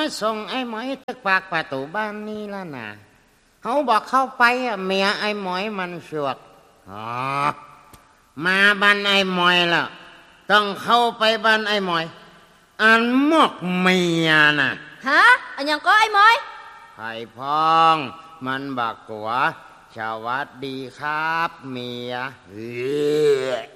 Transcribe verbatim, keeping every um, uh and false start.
ส่งไอ้หมอยตึกปากประตูบ้านนี้แล้วนะเขาบอกเข้าไปอะเมียไอ้หมอยมันสวดอ๋อมาบ้านไอ้หมอยแล้วต้องเข้าไปบ้านไอ้หมอยอันหมกเมียน่ะฮะอันยังก็ไอ้หมอยไผ่พองมันบักกัวสวัสดีครับเมียเออ